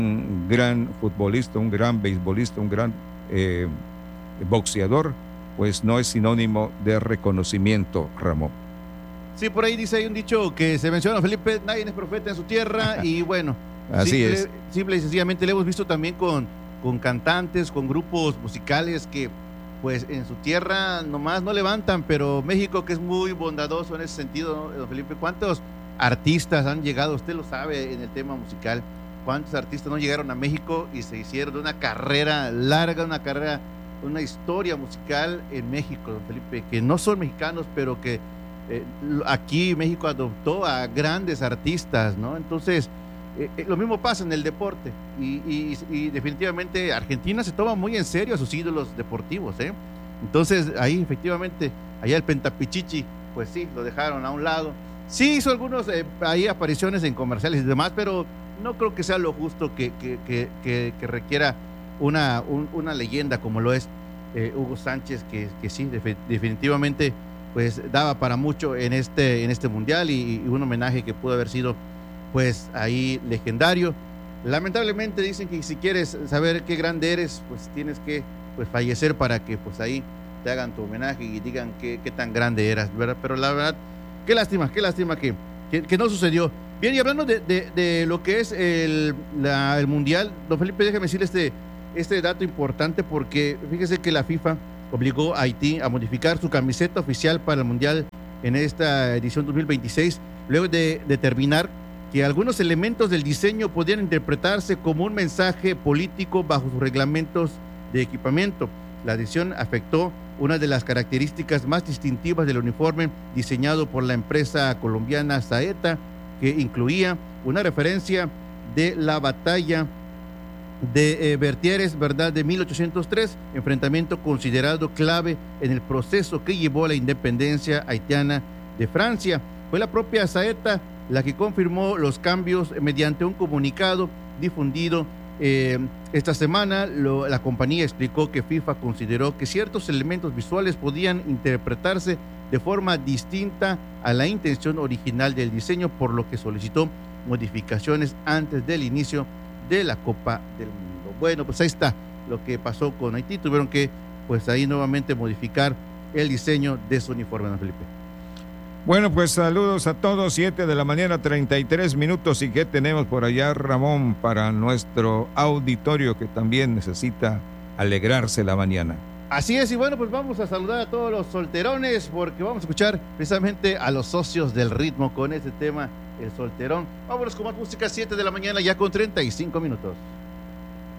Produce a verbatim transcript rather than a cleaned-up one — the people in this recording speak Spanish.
un gran futbolista, un gran beisbolista, un gran eh, boxeador, pues no es sinónimo de reconocimiento, Ramón. Sí, por ahí dice, hay un dicho que se menciona, Felipe, nadie es profeta en su tierra, y bueno, así simple, es. Simple y sencillamente le hemos visto también con, con cantantes, con grupos musicales que pues en su tierra nomás no levantan, pero México, que es muy bondadoso en ese sentido, ¿no, don Felipe? ¿Cuántos artistas han llegado? Usted lo sabe en el tema musical. ¿Cuántos artistas no llegaron a México y se hicieron de una carrera larga, una carrera, una historia musical en México, don Felipe? Que no son mexicanos, pero que eh, aquí México adoptó a grandes artistas, ¿no? Entonces, eh, eh, lo mismo pasa en el deporte y, y, y definitivamente Argentina se toma muy en serio a sus ídolos deportivos, ¿eh? Entonces, ahí efectivamente, allá el Pentapichichi, pues sí, lo dejaron a un lado. Sí hizo algunos eh, ahí apariciones en comerciales y demás, pero no creo que sea lo justo que, que, que, que, que requiera una, un, una leyenda como lo es eh, Hugo Sánchez, que, que sí, de, definitivamente pues daba para mucho en este, en este mundial y, y un homenaje que pudo haber sido pues ahí legendario. Lamentablemente dicen que si quieres saber qué grande eres, pues tienes que pues fallecer para que pues ahí te hagan tu homenaje y digan qué, qué tan grande eras, ¿verdad? Pero la verdad, qué lástima, qué lástima que, que, que no sucedió. Bien, y hablando de, de, de lo que es el, la, el Mundial, don Felipe, déjame decirle este, este dato importante, porque fíjese que la FIFA obligó a Haití a modificar su camiseta oficial para el Mundial en esta edición dos mil veintiséis, luego de determinar que algunos elementos del diseño podían interpretarse como un mensaje político bajo sus reglamentos de equipamiento. La decisión afectó una de las características más distintivas del uniforme diseñado por la empresa colombiana Saeta, que incluía una referencia de la batalla de eh, Vertières, ¿verdad?, de mil ochocientos tres, enfrentamiento considerado clave en el proceso que llevó a la independencia haitiana de Francia. Fue la propia Saeta la que confirmó los cambios mediante un comunicado difundido eh, esta semana. Lo, la compañía explicó que FIFA consideró que ciertos elementos visuales podían interpretarse de forma distinta a la intención original del diseño, por lo que solicitó modificaciones antes del inicio de la Copa del Mundo. Bueno, pues ahí está lo que pasó con Haití. Tuvieron que, pues ahí nuevamente modificar el diseño de su uniforme, don Felipe. Bueno, pues saludos a todos, siete de la mañana, treinta y tres minutos. ¿Y qué tenemos por allá, Ramón, para nuestro auditorio que también necesita alegrarse la mañana? Así es, y bueno, pues vamos a saludar a todos los solterones, porque vamos a escuchar precisamente a los socios del ritmo con este tema, el solterón. Vámonos con más música, siete de la mañana, ya con treinta y cinco minutos.